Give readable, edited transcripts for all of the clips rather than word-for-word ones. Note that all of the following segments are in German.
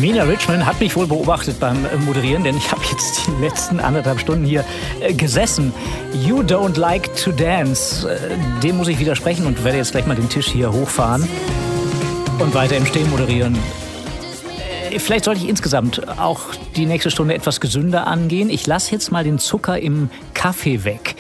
Mina Richman hat mich wohl beobachtet beim Moderieren, denn ich habe jetzt die letzten 1,5 Stunden hier gesessen. You don't like to dance. Dem muss ich widersprechen und werde jetzt gleich mal den Tisch hier hochfahren und weiter im Stehen moderieren. Vielleicht sollte ich insgesamt auch die nächste Stunde etwas gesünder angehen. Ich lasse jetzt mal den Zucker im Kaffee weg.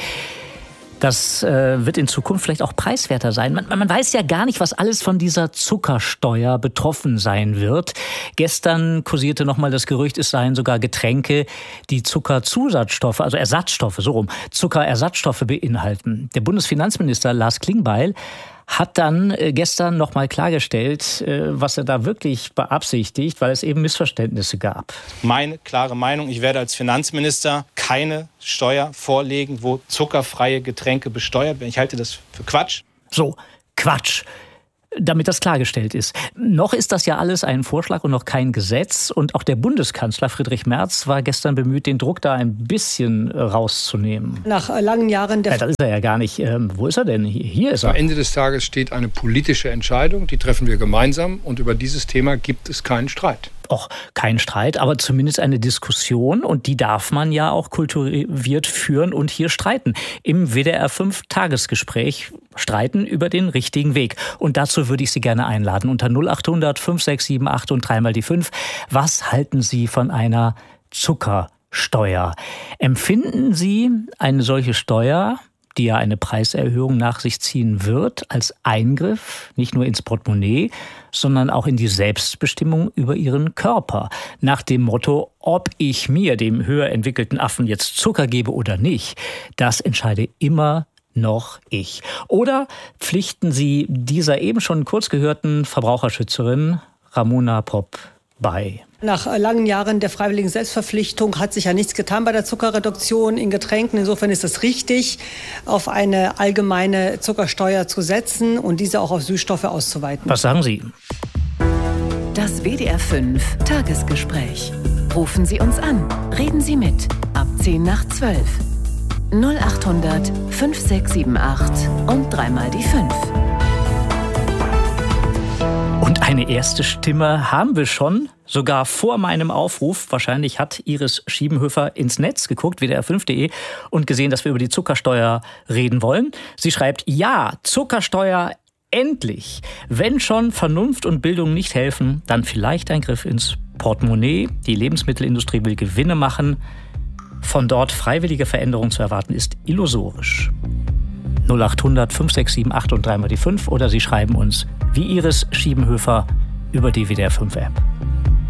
Das wird in Zukunft vielleicht auch preiswerter sein. Man weiß ja gar nicht, was alles von dieser Zuckersteuer betroffen sein wird. Gestern kursierte nochmal das Gerücht, es seien sogar Getränke, die Zuckerzusatzstoffe, also Ersatzstoffe, so rum, Zuckerersatzstoffe beinhalten. Der Bundesfinanzminister Lars Klingbeil hat dann gestern nochmal klargestellt, was er da wirklich beabsichtigt, weil es eben Missverständnisse gab. Meine klare Meinung, ich werde als Finanzminister keine Steuer vorlegen, wo zuckerfreie Getränke besteuert werden. Ich halte das für Quatsch. So, Quatsch. Damit das klargestellt ist. Noch ist das ja alles ein Vorschlag und noch kein Gesetz. Und auch der Bundeskanzler Friedrich Merz war gestern bemüht, den Druck da ein bisschen rauszunehmen. Nach langen Jahren das ist er ja gar nicht. Wo ist er denn? Hier ist er. Am Ende des Tages steht eine politische Entscheidung, die treffen wir gemeinsam. Und über dieses Thema gibt es keinen Streit. Auch kein Streit, aber zumindest eine Diskussion. Und die darf man ja auch kultiviert führen und hier streiten. Im WDR 5 Tagesgespräch streiten über den richtigen Weg. Und dazu würde ich Sie gerne einladen. Unter 0800 5678 und 3 mal die 5. Was halten Sie von einer Zuckersteuer? Empfinden Sie eine solche Steuer, die ja eine Preiserhöhung nach sich ziehen wird, als Eingriff nicht nur ins Portemonnaie, sondern auch in die Selbstbestimmung über Ihren Körper? Nach dem Motto, ob ich mir, dem höher entwickelten Affen, jetzt Zucker gebe oder nicht, das entscheide immer noch ich. Oder pflichten Sie dieser eben schon kurz gehörten Verbraucherschützerin Ramona Popp bei? Nach langen Jahren der freiwilligen Selbstverpflichtung hat sich ja nichts getan bei der Zuckerreduktion in Getränken. Insofern ist es richtig, auf eine allgemeine Zuckersteuer zu setzen und diese auch auf Süßstoffe auszuweiten. Was sagen Sie? Das WDR 5 Tagesgespräch. Rufen Sie uns an. Reden Sie mit. Ab 10 nach 12. 0800 5678 und 3 mal die 5. Und eine erste Stimme haben wir schon, sogar vor meinem Aufruf. Wahrscheinlich hat Iris Schiebenhöfer ins Netz geguckt, wdr5.de, und gesehen, dass wir über die Zuckersteuer reden wollen. Sie schreibt, ja, Zuckersteuer endlich. Wenn schon Vernunft und Bildung nicht helfen, dann vielleicht ein Griff ins Portemonnaie. Die Lebensmittelindustrie will Gewinne machen. Von dort freiwillige Veränderungen zu erwarten, ist illusorisch. 0800 5678 und 3 mal die 5 oder Sie schreiben uns wie Iris Schiebenhöfer über die WDR 5 App.